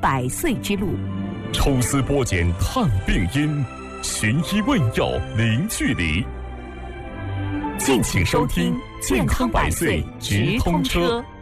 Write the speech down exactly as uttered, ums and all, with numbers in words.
百岁之路。 抽丝剥茧探病因，寻医问药零距离。敬请收听《健康百岁直通车》。